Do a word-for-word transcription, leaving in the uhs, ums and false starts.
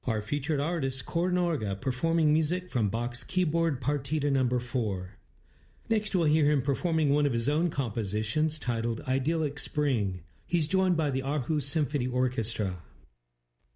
Our featured artist, Cor Norga, performing music from Bach's Keyboard Partita number four. Next we'll hear him performing one of his own compositions titled Idyllic Spring. He's joined by the Aarhus Symphony Orchestra.